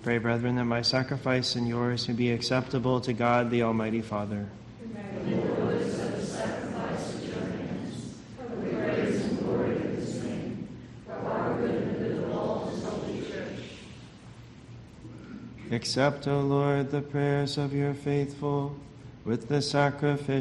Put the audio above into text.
Pray, brethren, that my sacrifice and yours may be acceptable to God, the Almighty Father. Accept, O Lord, the prayers of your faithful with the sacrificial